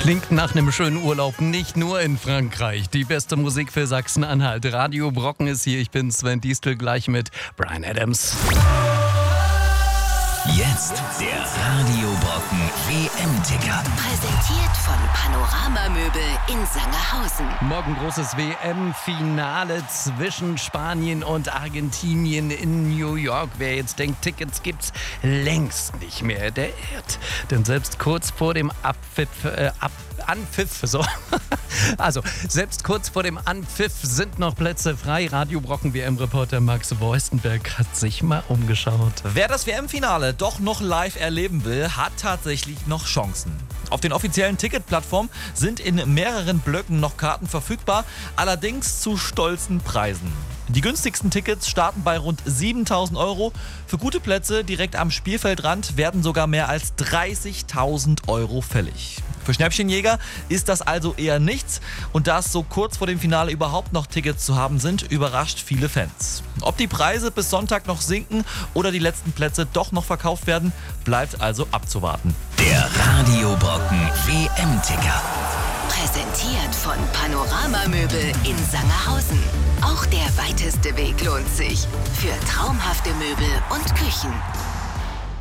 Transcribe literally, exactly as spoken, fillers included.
Klingt nach einem schönen Urlaub, nicht nur in Frankreich. Die beste Musik für Sachsen-Anhalt. Radio Brocken ist hier, ich bin Sven Diestel, gleich mit Bryan Adams. Jetzt der Radio Brocken W M-Ticker. Präsentiert von Panorama Möbel in Sangerhausen. Morgen großes W M-Finale zwischen Spanien und Argentinien in New York. Wer jetzt denkt, Tickets gibt's längst nicht mehr, der irrt. Denn selbst kurz vor dem Abpfiff, äh, Ab Anpfiff, so. Also, selbst kurz vor dem Anpfiff sind noch Plätze frei. Radio Brocken W M-Reporter Max Voistenberg hat sich mal umgeschaut. Wer das W M-Finale doch noch live erleben will, hat tatsächlich noch Chancen. Auf den offiziellen Ticketplattformen sind in mehreren Blöcken noch Karten verfügbar, allerdings zu stolzen Preisen. Die günstigsten Tickets starten bei rund siebentausend Euro. Für gute Plätze direkt am Spielfeldrand werden sogar mehr als dreißigtausend Euro fällig. Für Schnäppchenjäger ist das also eher nichts. Und da es so kurz vor dem Finale überhaupt noch Tickets zu haben sind, überrascht viele Fans. Ob die Preise bis Sonntag noch sinken oder die letzten Plätze doch noch verkauft werden, bleibt also abzuwarten. Der Radio Brocken W M-Ticker. Präsentiert von Panorama Möbel in Sangerhausen. Auch der weiteste Weg lohnt sich. Für traumhafte Möbel und Küchen.